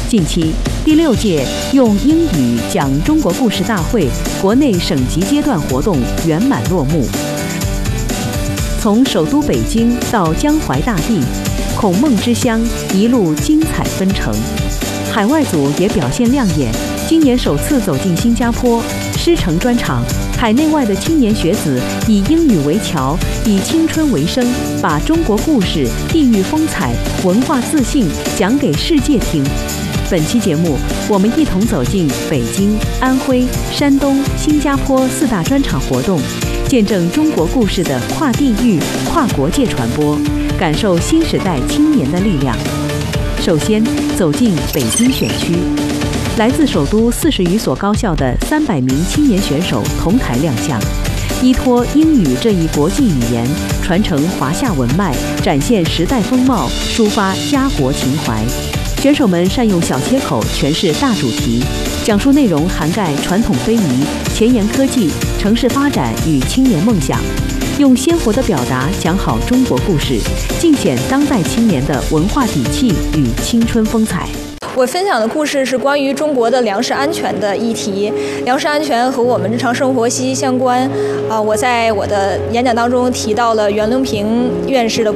近期，第6届用英语讲中国故事大会国内省级阶段活动圆满落幕。从首都北京到江淮大地，孔孟之乡一路精彩纷呈。海外组也表现亮眼，今年首次走进新加坡，师承专场。海内外的青年学子以英语为桥，以青春为声，把中国故事、地域风采、文化自信讲给世界听。本期节目，我们一同走进北京、安徽、山东、新加坡4大专场活动，见证中国故事的跨地域、跨国界传播，感受新时代青年的力量。首先，走进北京选区。来自首都40余所高校的300名青年选手同台亮相，依托英语这一国际语言，传承华夏文脉，展现时代风貌，抒发家国情怀。选手们善用小切口诠释大主题，讲述内容涵盖传统非遗、前沿科技、城市发展与青年梦想，用鲜活的表达讲好中国故事，尽显当代青年的文化底气与青春风采。 我分享的故事是关于中国的粮食安全的议题。粮食安全和我们日常生活息息相关。我在我的演讲当中提到了袁隆平院士的